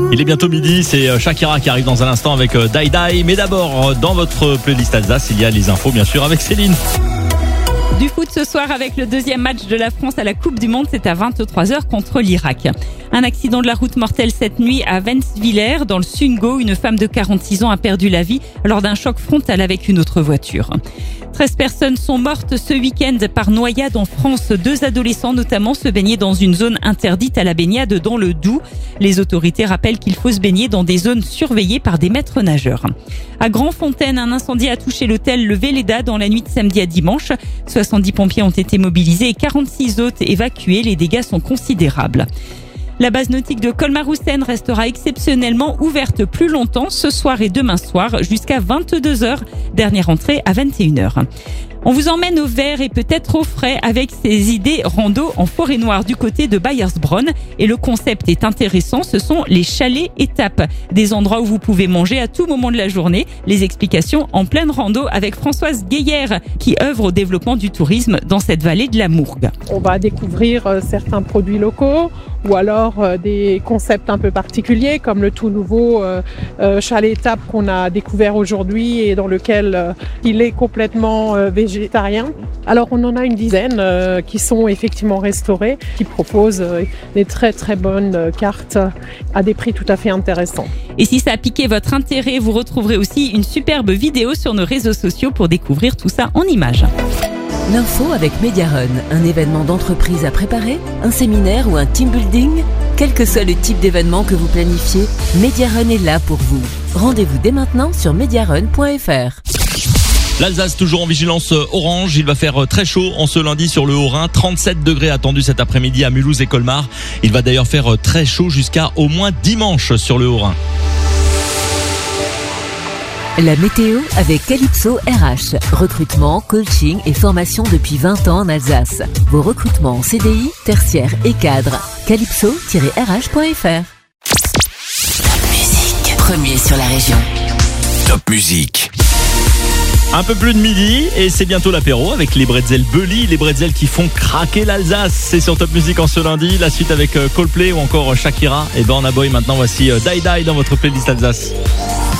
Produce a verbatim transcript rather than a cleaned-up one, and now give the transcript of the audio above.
Il est bientôt midi, c'est Shakira qui arrive dans un instant avec Die Die. Mais d'abord, dans votre playlist Alsace, il y a les infos bien sûr avec Céline. Du foot ce soir avec le deuxième match de la France à la Coupe du Monde, c'est à vingt-trois heures contre l'Irak. Un accident de la route mortel cette nuit à Wenswiller, dans le Sungo. Une femme de quarante-six ans a perdu la vie lors d'un choc frontal avec une autre voiture. treize personnes sont mortes ce week-end par noyade en France. Deux adolescents notamment se baignaient dans une zone interdite à la baignade dans le Doubs. Les autorités rappellent qu'il faut se baigner dans des zones surveillées par des maîtres nageurs. À Grandfontaine, un incendie a touché l'hôtel Le Véleda dans la nuit de samedi à dimanche. soixante-dix pompiers ont été mobilisés et quarante-six autres évacués. Les dégâts sont considérables. La base nautique de Colmar-Roussen restera exceptionnellement ouverte plus longtemps ce soir et demain soir jusqu'à vingt-deux heures. Dernière entrée à vingt et une heures. On vous emmène au vert et peut-être au frais avec ces idées rando en forêt noire du côté de Bayersbronn. Et le concept est intéressant, ce sont les chalets étapes. Des endroits où vous pouvez manger à tout moment de la journée. Les explications en pleine rando avec Françoise Gaillère qui œuvre au développement du tourisme dans cette vallée de la Mourgue. On va découvrir euh, certains produits locaux ou alors euh, des concepts un peu particuliers comme le tout nouveau euh, euh, chalet étape qu'on a découvert aujourd'hui et dans lequel euh, il est complètement euh, végétarien. Alors on en a une dizaine euh, qui sont effectivement restaurés, qui proposent euh, des très très bonnes euh, cartes à des prix tout à fait intéressants. Et si ça a piqué votre intérêt, vous retrouverez aussi une superbe vidéo sur nos réseaux sociaux pour découvrir tout ça en images. L'info avec Mediarun, un événement d'entreprise à préparer, un séminaire ou un team building. Quel que soit le type d'événement que vous planifiez, Mediarun est là pour vous. Rendez-vous dès maintenant sur mediarun point f r. L'Alsace toujours en vigilance orange, il va faire très chaud en ce lundi sur le Haut-Rhin, trente-sept degrés attendus cet après-midi à Mulhouse et Colmar. Il va d'ailleurs faire très chaud jusqu'à au moins dimanche sur le Haut-Rhin. La météo avec Calypso R H. Recrutement, coaching et formation depuis vingt ans en Alsace. Vos recrutements en C D I, tertiaire et cadre. calypso tiret r h point f r. Top musique. Premier sur la région. Top musique. Un peu plus de midi et c'est bientôt l'apéro avec les bretzels Bully, les bretzels qui font craquer l'Alsace. C'est sur Top Music en ce lundi. La suite avec Coldplay ou encore Shakira et Burna Boy. Maintenant voici Die Die dans votre playlist Alsace.